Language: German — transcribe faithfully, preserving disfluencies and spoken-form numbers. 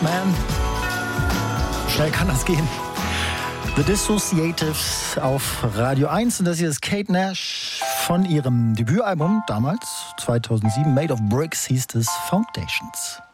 Man. Schnell kann das gehen. The Dissociatives auf Radio eins. Und das hier ist Kate Nash von ihrem Debütalbum damals, zweitausendsieben. Made of Bricks hieß es, Foundations.